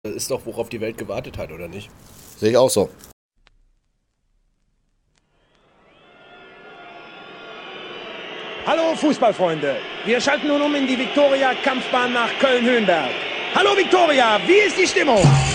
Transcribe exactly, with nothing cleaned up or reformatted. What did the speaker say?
Das ist doch, worauf die Welt gewartet hat, oder nicht? Sehe ich auch so. Hallo Fußballfreunde, wir schalten nun um in die Viktoria-Kampfbahn nach Köln-Höhenberg. Hallo Viktoria, wie ist die Stimmung?